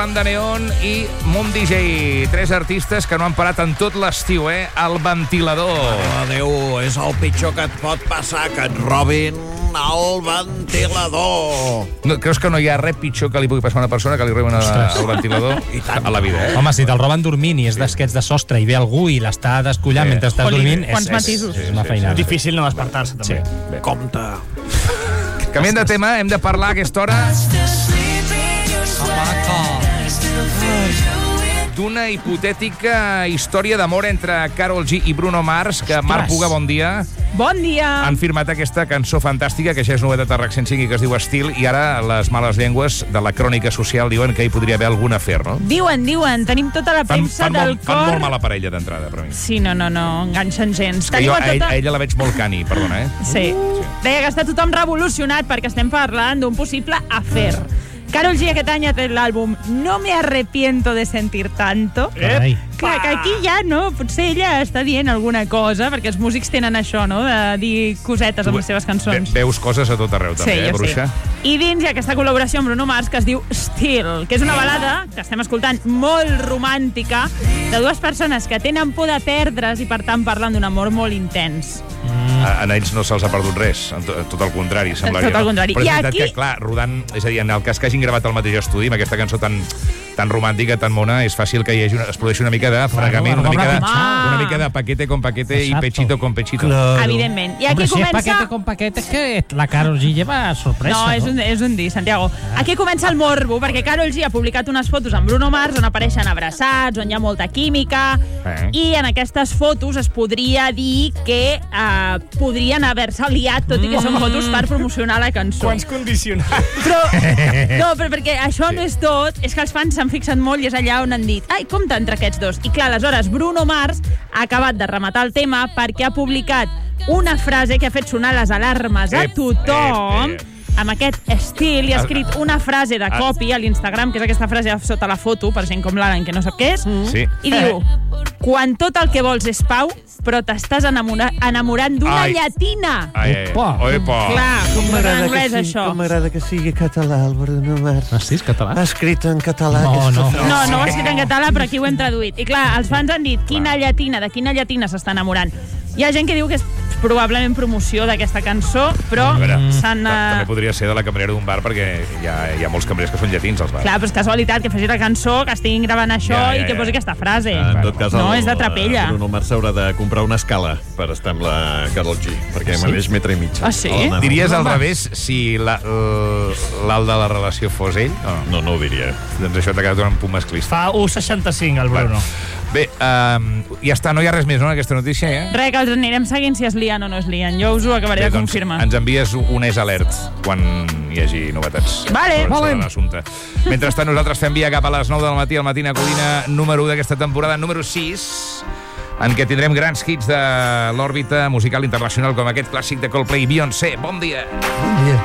Banda Neon i Munt DJ. 3 artistes que no han parat en tot l'estiu, El Ventilador. Déu, és el pitjor que et pot passar, que et robin el ventilador. No, creus que no hi ha res pitjor que li pugui passar a una persona que li roben el ventilador a la vida, Home, si te'l roben dormint i és d'esquets de sostre i ve algú i l'està descollant mentre estàs dormint, és una feinada. Difícil no despertar-se, també. Bé. Compte. Canviem de tema, hem de parlar a aquesta hora d'una hipotètica història d'amor entre Karol G i Bruno Mars, que Marc Puga, bon dia. Bon dia! Han firmat aquesta cançó fantàstica, que ja és novetat a RAC 105 i que es diu Estil, i ara les males llengües de la crònica social diuen que hi podria haver algun afer, no? Diuen, tenim tota la premsa del cor... Fan molt mala parella d'entrada, per mi. Sí, no, enganxen gens. Que jo a ella la veig molt cani, perdona, Sí. Deia que està tothom revolucionat perquè estem parlant d'un possible afer. Karol G aquest any ha tret l'àlbum No me arrepiento de sentir tanto. Clar, que aquí ja, no? Potser ella està dient alguna cosa, perquè els músics tenen això, no?, de dir cosetes amb les seves cançons. Veus coses a tot arreu, també, bruixa? I dins hi ha aquesta col·laboració amb Bruno Mars que es diu Still, que és una balada que estem escoltant molt romàntica de dues persones que tenen por de perdre's i, per tant, parlen d'un amor molt intens. A ells no se'ls ha perdut res, tot el contrari, semblaria. Tot el contrari. Però és veritat que, clar, rodant, és a dir, en el cas que hagin gravat el mateix estudi, amb aquesta cançó tan romàntica, tan mona, és fàcil que es produeixi una mica de fregament, una mica de paquete con paquete i pechito con pechito. Evidentment. I aquí comença... paquete con paquete, que la Karol G lleva sorpresa, no? És un dir, Santiago. Aquí comença el morbo, perquè Karol G ha publicat unes fotos amb Bruno Mars on apareixen abraçats, on hi ha molta química, i en aquestes fotos es podria dir que podrien haver-se liat, tot i que són fotos per promocionar la cançó. Quants condicionats. Però perquè això no és tot, és que els fans s'han fixat molt i és allà on han dit ai, compte entre aquests dos. I clar, aleshores Bruno Mars ha acabat de rematar el tema perquè ha publicat una frase que ha fet sonar les alarmes a tothom amb aquest estil, i ha escrit una frase de copy a l'Instagram, que és aquesta frase sota la foto, per gent com l'Alan, que no sap què és, i diu: quan tot el que vols és pau, però t'estàs enamorant d'una llatina. Clar, com en anglès, això. Com m'agrada que sigui català, el Bruno Mars. Sí, és català? Ha escrit en català. No ho ha escrit en català, però aquí ho hem traduït. I clar, els fans han dit, quina llatina, de quina llatina s'està enamorant? Hi ha gent que diu que és probablement promoció d'aquesta cançó, però també podria ser de la camarera d'un bar, perquè hi ha molts cambrers que són llatins als bars. Clar, però és casualitat que faci la cançó, que estiguin gravant això i que posi aquesta frase. En tot cas, no, és de trapella. Bruno Mars haurà de comprar una escala per estar amb la Karol G, perquè mereix metre i mig. Ah, sí? Diries al revés si l'alt de la relació fos ell? No ho diria. Doncs això t'ha quedat un punt masclista. Fa 1,65 el Bruno. Bé, ja està, no hi ha res més, no, en aquesta notícia, Res, que els anirem seguint si es lien o no es lien. Jo us ho acabaré de confirmar. Ens envies un alert quan hi hagi novetats. Vale. Sobre l'assumpte. Mentrestant, nosaltres fem via cap a les 9 del matí, al Matina Codina número 1 d'aquesta temporada, número 6, en què tindrem grans hits de l'òrbita musical internacional, com aquest clàssic de Coldplay i Beyoncé. Bon dia! Bon dia.